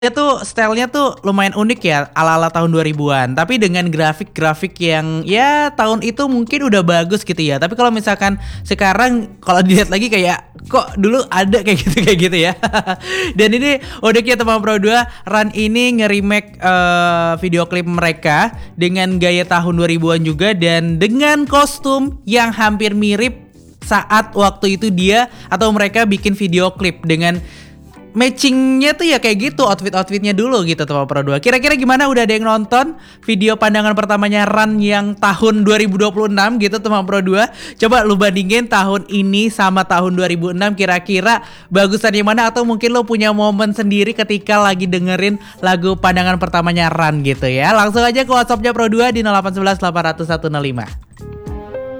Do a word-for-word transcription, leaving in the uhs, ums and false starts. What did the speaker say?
Dia tuh style-nya tuh lumayan unik ya, ala-ala tahun dua ribuan, tapi dengan grafik-grafik yang ya tahun itu mungkin udah bagus gitu ya. Tapi kalau misalkan sekarang kalau dilihat lagi kayak kok dulu ada kayak gitu kayak gitu ya. Dan ini uniknya Teman Pro dua, Run ini nge-remake uh, video klip mereka dengan gaya tahun dua ribuan juga dan dengan kostum yang hampir mirip saat waktu itu dia atau mereka bikin video klip dengan matchingnya tuh ya kayak gitu, outfit-outfitnya dulu gitu Teman Pro dua. Kira-kira gimana, udah ada yang nonton video pandangan pertamanya Run yang tahun dua ribu dua puluh enam gitu Teman Pro dua? Coba lu bandingin tahun ini sama tahun dua ribu enam, kira-kira bagusan yang mana, atau mungkin lu punya momen sendiri ketika lagi dengerin lagu pandangan pertamanya Run gitu ya. Langsung aja ke WhatsAppnya Pro dua di nol delapan satu satu delapan nol nol satu nol lima.